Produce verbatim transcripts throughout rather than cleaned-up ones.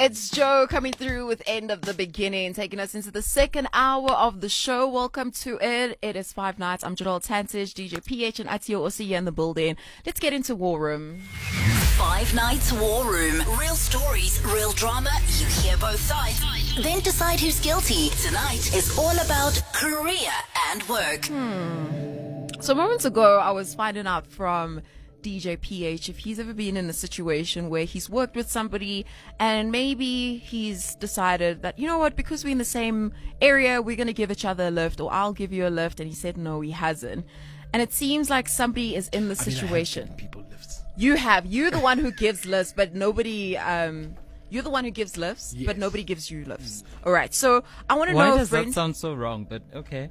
It's Joe coming through with End of the Beginning, taking us into the second hour of the show. Welcome to it. It is Five Nights. I'm Janelle Tantich, D J P H, and Atio Osia in the building. Let's get into War Room. Five Nights War Room. Real stories, real drama. You hear both sides. Then decide who's guilty. Tonight is all about career and work. Hmm. So moments ago, I was finding out from D J P H if he's ever been in a situation where he's worked with somebody and maybe he's decided that, you know what, because we're in the same area, we're going to give each other a lift, or I'll give you a lift. And he said, no, he hasn't. And it seems like somebody is in the I mean, situation. I have given people lifts. You have. You're the one who gives lifts, but nobody, um, you're the one who gives lifts, Yes. but nobody gives you lifts. All right. So I want to Why know. does friend, that sound so wrong? But okay.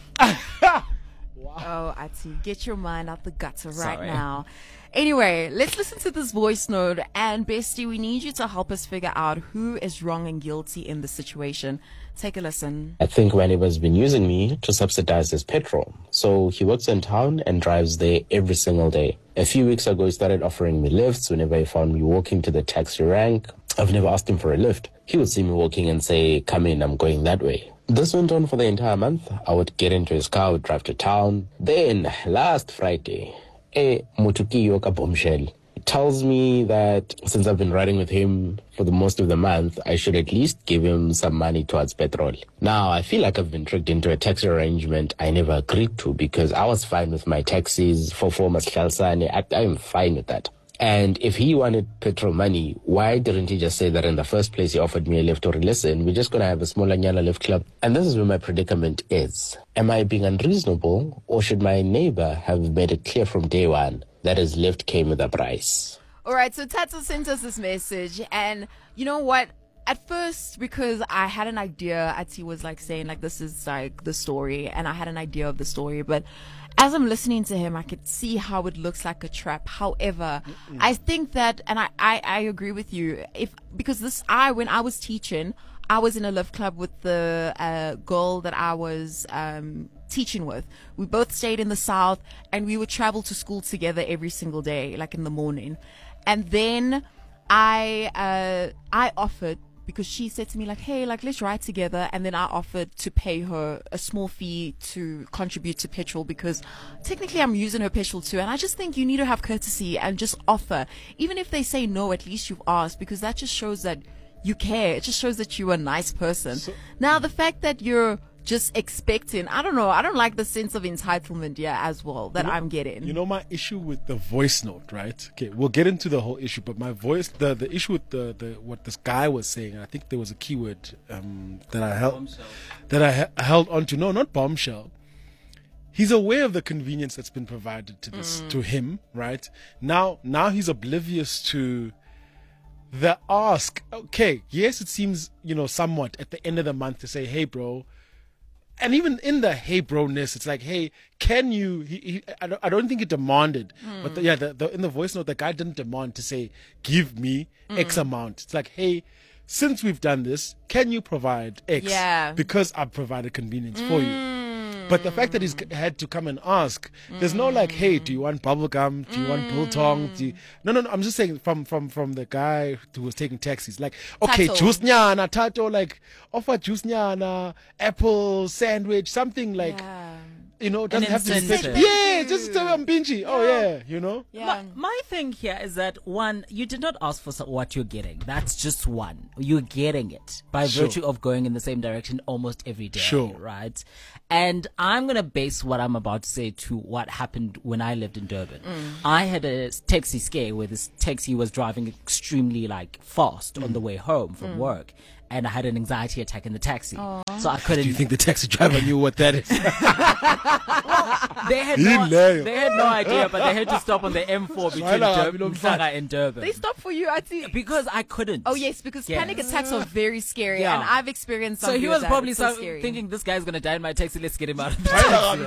Oh, Ati, get your mind out the gutter right Sorry. now. Anyway, let's listen to this voice note. And Bestie, we need you to help us figure out who is wrong and guilty in the situation. Take a listen. I think Waniba's been using me to subsidize his petrol. So he works in town and drives there every single day. A few weeks ago, he started offering me lifts whenever he found me walking to the taxi rank. I've never asked him for a lift. He would see me walking and say, come in, I'm going that way. This went on for the entire month. I would get into his car, would drive to town. Then, last Friday, a Mutuki Yoka bombshell tells me that since I've been riding with him for the most of the month, I should at least give him some money towards petrol. Now, I feel like I've been tricked into a taxi arrangement I never agreed to, because I was fine with my taxis for former Shalsani. I, I'm fine with that. And if he wanted petrol money, why didn't he just say that in the first place he offered me a lift, or listen, we're just going to have a small Anyana lift club? And this is where my predicament is. Am I being unreasonable, or should my neighbor have made it clear from day one that his lift came with a price? All right, so Tato sent us this message, and you know what? At first, because I had an idea, Ati was like saying like this is like the story, and I had an idea of the story, but as I'm listening to him, I could see how it looks like a trap. However, Mm-mm. I think that, and I, I, I agree with you, if because this I when I was teaching, I was in a lift club with the uh, girl that I was um, teaching with. We both stayed in the south, and we would travel to school together every single day, like in the morning. And then I uh, I offered, because she said to me like, hey, like let's ride together. And then I offered to pay her a small fee to contribute to petrol, because technically I'm using her petrol too. And I just think you need to have courtesy and just offer. Even if they say no, at least you've asked, because that just shows that you care. It just shows that you're a nice person. So, now, the fact that you're just expecting, I don't know, I don't like the sense of entitlement here as well that you know, I'm getting. You know, my issue with the voice note, right? Okay, we'll get into the whole issue, but my voice, the, the issue with the, the what this guy was saying, and I think there was a keyword um, that I held bombshell. that I ha- held onto. No, not bombshell. He's aware of the convenience that's been provided to this mm. to him, right? Now, now he's oblivious to the ask. Okay, yes, it seems, you know, somewhat at the end of the month to say, hey, bro. And even in the hey bro-ness, it's like, hey, can you, he, he, I, don't, I don't think he demanded, mm. but the, yeah, the, the, in the voice note, the guy didn't demand to say, give me mm. X amount. It's like, hey, since we've done this, can you provide X? Yeah. Because I've provided convenience mm. for you. But the fact that he's had to come and ask, there's no like, hey, do you want bubblegum? Do you mm. want biltong? Do you... No, no, no. I'm just saying from from from the guy who was taking taxis. Like, okay, Tato. juice nyana, tato, like, offer juice nyana, apple, sandwich, something like, yeah. you know, it doesn't have to be incentive. special. Yeah, just tell I'm pinchy. Oh, yeah, you know? Yeah. My, my thing here is that, one, you did not ask for what you're getting. That's just one. You're getting it by Sure. virtue of going in the same direction almost every day. Sure. Right? And I'm going to base what I'm about to say to what happened when I lived in Durban. Mm. I had a taxi scare where this taxi was driving extremely like fast mm. on the way home from mm. work. And I had an anxiety attack in the taxi. Aww. So I couldn't. Do you think the taxi driver knew what that is? Well, they had no, they had no idea, but they had to stop on the M four between Durban and Durban. They stopped for you, Ati? Because I couldn't. Oh yes, because yes. panic attacks are very scary, yeah. and I've experienced. So he was that. probably so so thinking this guy's gonna die in my taxi. Let's get him out of the taxi.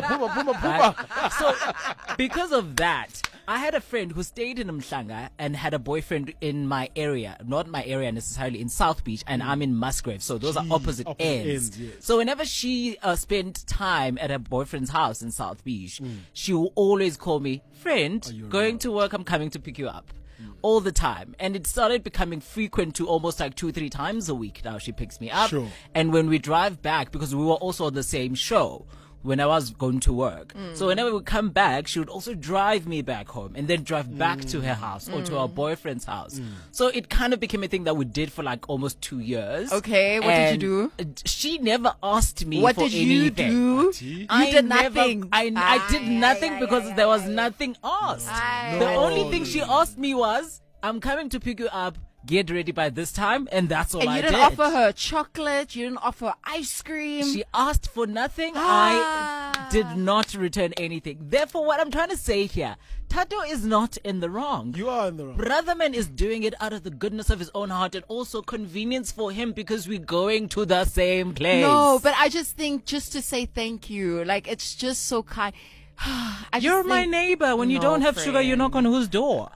Right? So because of that, I had a friend who stayed in Mhlanga and had a boyfriend in my area, not my area necessarily, in South Beach, and I'm in Musgrave. So those Jeez, are opposite, opposite ends. ends yes. So whenever she uh, spent time at her boyfriend's house in South Beach, mm. she will always call me, friend, going to work, I'm coming to pick you up. Mm. all the time. And it started becoming frequent to almost like two, three times a week now she picks me up. Sure. And when we drive back, because we were also on the same show when I was going to work. Mm. So whenever we come back, she would also drive me back home and then drive back to her house or to her boyfriend's house. So it kind of became a thing that we did for like almost two years. Okay, what did you And She never asked me What for did you anything. do? You I did never- nothing. I, I did Aye, nothing aye, because aye, there aye, was aye. nothing asked. Aye. The No. only thing she asked me was, I'm coming to pick you up, get ready by this time, and that's all And I you didn't did. offer her chocolate. You didn't offer her ice cream. She asked for nothing. Ah. I did not return anything. Therefore, what I'm trying to say here, Tato is not in the wrong. You are in the wrong. Brotherman is doing it out of the goodness of his own heart and also convenience for him because we're going to the same place. No, but I just think just to say thank you, like it's just so kind. I just You're my think- neighbor. When you No, don't have sugar, you friend. knock on whose door?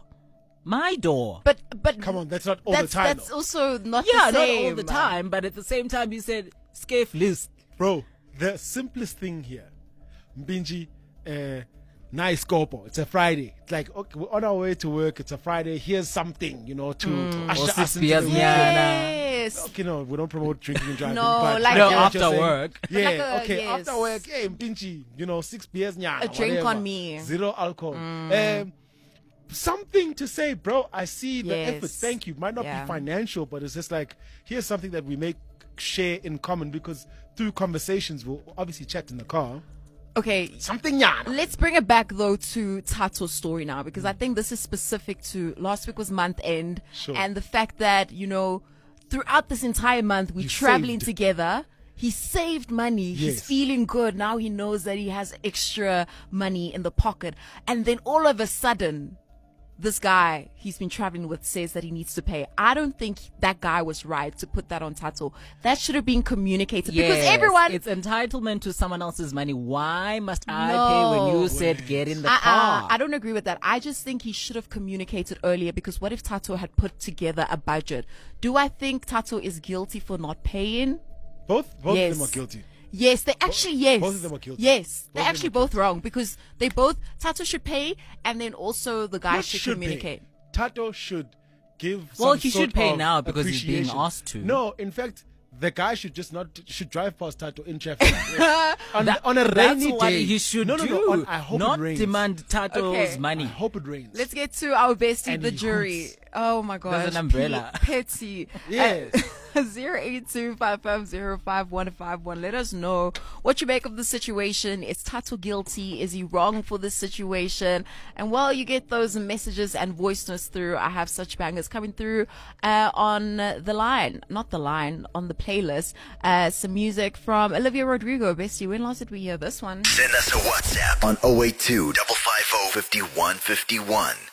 My door. But but Come on, that's not all that's the time, that's though. also not Yeah, the not same. all the time, but at the same time, you said scafe list. Bro, the simplest thing here, Mbinji, uh, nice kopo. It's a Friday. It's like, okay, we're on our way to work. It's a Friday. Here's something, you know, to Mm. usher Or us six into beers, the yeah. weekend. Yes. Okay, no, we don't promote drinking and driving. No, but like I get a- what after you're saying. work. Yeah, Like a- okay, yes. after work, hey, Mbinji, you know, six beers, nyana, A drink whatever. on me. Zero alcohol. Um, something to say, bro. I see the Yes. effort. Thank you. Might not Yeah. be financial, but it's just like, here's something that we make share in common because through conversations, we'll obviously chat in the car. Okay. Something nyana. Let's bring it back though to Tato's story now because I think this is specific to last week was month end Sure. and the fact that, you know, throughout this entire month we're You traveling saved. together. He saved money. He's Yes. feeling good. Now he knows that he has extra money in the pocket. And then all of a sudden, this guy he's been traveling with says that he needs to pay. I don't think that guy was right to put that on Tato. That should have been communicated because Yes, everyone it's entitlement to someone else's money. Why must I No. pay when you said get in the Uh-uh, car? I don't agree with that. I just think he should have communicated earlier because what if Tato had put together a budget? Do I think Tato is guilty for not paying? Both, both Yes. of them are guilty. Yes, they actually, yes. both of them are guilty. Yes, Both they're of them actually are both wrong because they both, Tato should pay and then also the guy Not should, should communicate. pay. Tato should give. Well, some he sort should pay of now because he's being appreciation. asked to. No, in fact, the guy should just not should drive past Tato in traffic on, That- on a that's rainy what day. he should no, no, do. No, on, I hope not it rains. demand Tato's Okay. I money. hope it rains. Let's get to our bestie, And the he jury. hoots. Oh my gosh. an umbrella. P- Petty. Yes. zero eight two five five zero five one five one. Let us know what you make of the situation. Is Tato guilty? Is he wrong for this situation? And while you get those messages and voice notes through, I have such bangers coming through uh, on the line. Not the line, on the playlist. Uh, some music from Olivia Rodrigo. Bestie, when last did we hear this one? Send us a WhatsApp on zero eight two five five zero five one five one.